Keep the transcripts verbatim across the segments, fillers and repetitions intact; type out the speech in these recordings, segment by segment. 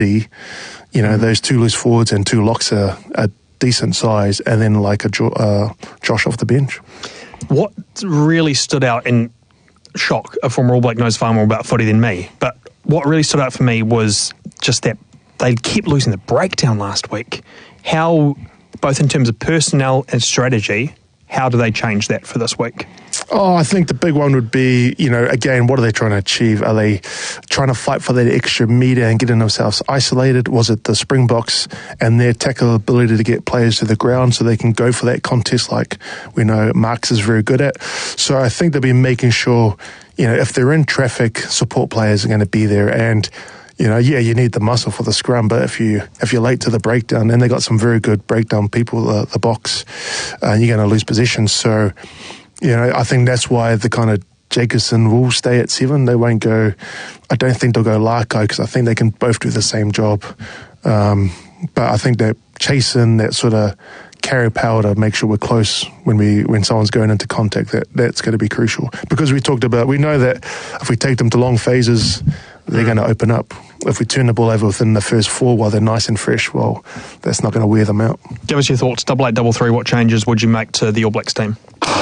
you know, those two loose forwards and two locks are a decent size, and then like a jo- uh, Josh off the bench. What really stood out, in shock, a former All Black knows far more about footy than me, but what really stood out for me was just that they kept losing the breakdown last week. How, both in terms of personnel and strategy, how do they change that for this week? Oh, I think the big one would be, you know, again, what are they trying to achieve? Are they trying to fight for that extra metre and getting themselves isolated? Was it the Springboks and their tackle ability to get players to the ground so they can go for that contest like we know Marks is very good at? So I think they'll be making sure, you know, if they're in traffic, support players are going to be there. And, you know, yeah, you need the muscle for the scrum, but if, you, if you're late to the breakdown, and they got some very good breakdown people, the, the box, uh, you're going to lose position. So, you know, I think that's why the kind of Jacobson will stay at seven. They won't go, I don't think they'll go Larko, because I think they can both do the same job. Um, but I think that chasing that sort of carry power to make sure we're close when we when someone's going into contact, that that's going to be crucial. Because we talked about, we know that if we take them to long phases, they're going to open up. If we turn the ball over within the first four while they're nice and fresh, well, that's not going to wear them out. Give us your thoughts. Double eight, double three, what changes would you make to the All Blacks team?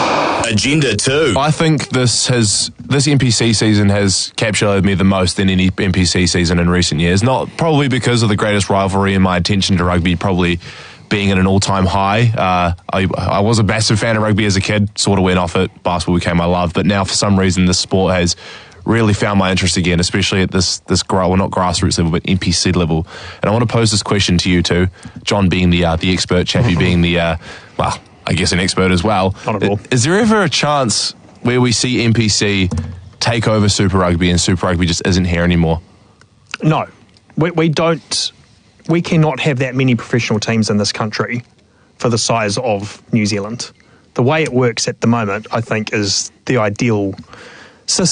Agenda two. I think this has this N P C season has captured me the most than any N P C season in recent years. Not probably because of the greatest rivalry and my attention to rugby probably being at an all-time high. Uh, I, I was a massive fan of rugby as a kid, sort of went off it. Basketball became my love, but now for some reason this sport has really found my interest again, especially at this, this well, not grassroots level, but N P C level. And I want to pose this question to you too, John being the uh, the expert, Chappie being the, uh, well, I guess an expert as well. Not at all. Is there ever a chance where we see N P C take over Super Rugby and Super Rugby just isn't here anymore? No. We, we don't... We cannot have that many professional teams in this country for the size of New Zealand. The way it works at the moment, I think, is the ideal